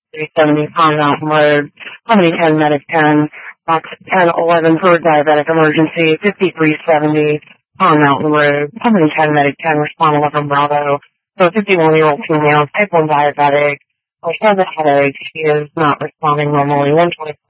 370 Pond Mountain Road, Company 10 Medic 10, box 1011 for diabetic emergency, 5370 Pond Mountain Road, Company 10 Medic 10, respond 11 Bravo. So a 51-year-old female, type 1 diabetic, she has a headache, she is not responding normally, 125